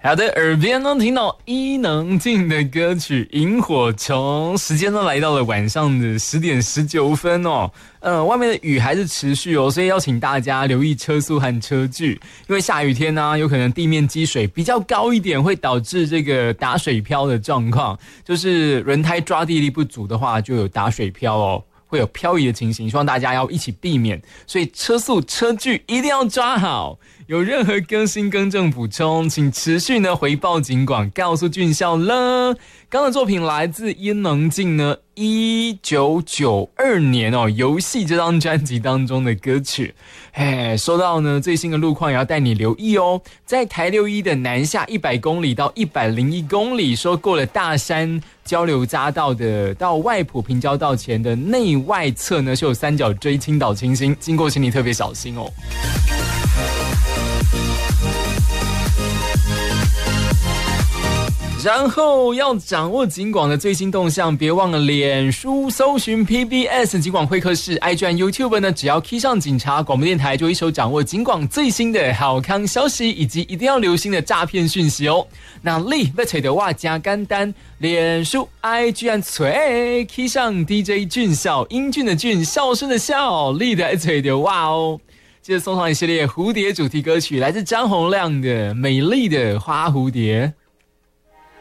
好的，耳边呢听到伊能静的歌曲《萤火虫》，时间呢来到了晚上的10点19分哦。外面的雨还是持续哦，所以要请大家留意车速和车距，因为下雨天呢，有可能地面积水比较高一点，会导致这个打水漂的状况，就是轮胎抓地力不足的话，就有打水漂哦。会有漂移的情形，希望大家要一起避免，所以车速车距一定要抓好。有任何更新更正补充，请持续呢回报警广，告诉俊孝了。刚的作品来自伊能静呢1992年哦，游戏这张专辑当中的歌曲。说到呢最新的路况也要带你留意哦，在台61的南下100公里到101公里，说过了大山交流匝道的到外埔平交道前的内外侧呢是有三角锥倾倒情形，经过请你特别小心哦。然后要掌握警广的最新动向，别忘了脸书搜寻 PBS 警广会客室 ，IG 和 YouTube 呢，只要 key 上警察广播电台，就一手掌握警广最新的好康消息，以及一定要留心的诈骗讯息哦。那你要找到我加简单，脸书 IG 和嘴 key 上 DJ 俊孝，英俊的俊，笑声的笑，你的找到我哦。接着送上一系列蝴蝶主题歌曲，来自张洪量的《美丽的花蝴蝶》。